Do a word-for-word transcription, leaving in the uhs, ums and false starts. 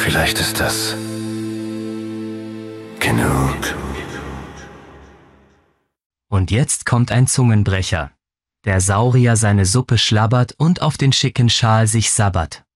Vielleicht ist das genug. Und jetzt kommt ein Zungenbrecher. Der Saurier seine Suppe schlabbert und auf den schicken Schal sich sabbert.